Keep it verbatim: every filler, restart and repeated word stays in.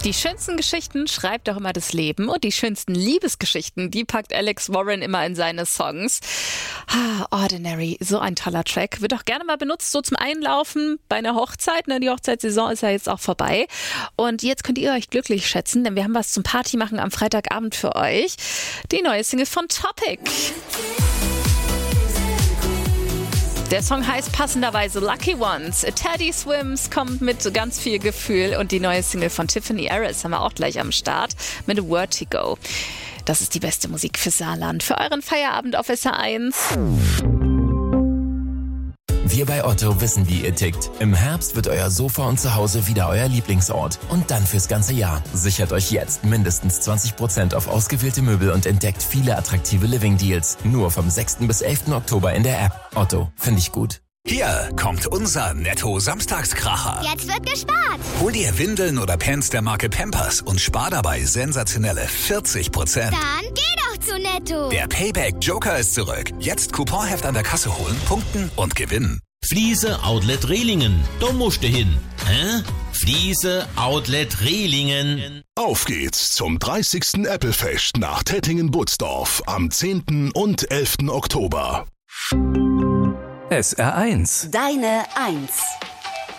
Die schönsten Geschichten schreibt auch immer das Leben und die schönsten Liebesgeschichten, die packt Alex Warren immer in seine Songs. Ah, Ordinary, so ein toller Track. Wird auch gerne mal benutzt, so zum Einlaufen bei einer Hochzeit. Ne? Die Hochzeitssaison ist ja jetzt auch vorbei. Und jetzt könnt ihr euch glücklich schätzen, denn wir haben was zum Partymachen am Freitagabend für euch. Die neue Single von Topic. Der Song heißt passenderweise Lucky Ones. Teddy Swims kommt mit ganz viel Gefühl und die neue Single von Tiffany Harris haben wir auch gleich am Start mit Vertigo. Das ist die beste Musik für Saarland, für euren Feierabend auf S R eins. Wir bei Otto wissen, wie ihr tickt. Im Herbst wird euer Sofa und Zuhause wieder euer Lieblingsort. Und dann fürs ganze Jahr. Sichert euch jetzt mindestens zwanzig Prozent auf ausgewählte Möbel und entdeckt viele attraktive Living-Deals. Nur vom sechsten bis elften Oktober in der App. Otto, finde ich gut. Hier kommt unser Netto-Samstagskracher. Jetzt wird gespart. Hol dir Windeln oder Pants der Marke Pampers und spar dabei sensationelle vierzig Prozent. Dann geh doch zu Netto. Der Payback-Joker ist zurück. Jetzt Couponheft an der Kasse holen, punkten und gewinnen. Fliese Outlet Rehlingen. Da musst du hin. Hä? Fliese Outlet Rehlingen. Auf geht's zum dreißigsten Apple-Fest nach Tettingen-Butzdorf am zehnten und elften Oktober. S R eins. Deine Eins.